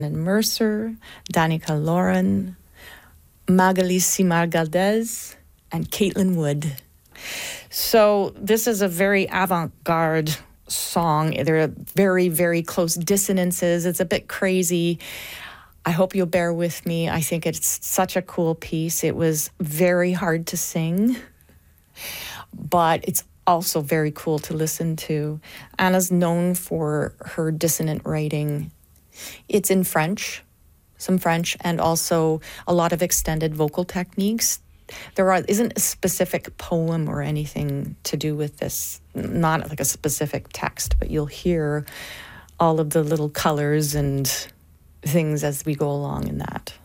Mercer, Danica Lauren, Magali Simargaldez, and Caitlin Wood. So this is a very avant-garde song. There are very, very close dissonances. It's a bit crazy. I hope you'll bear with me. I think it's such a cool piece. It was very hard to sing, but it's also very cool to listen to. Anna's known for her dissonant writing. It's in French, some French, and also a lot of extended vocal techniques. There isn't a specific poem or anything to do with this, not like a specific text, but you'll hear all of the little colors and things as we go along in that.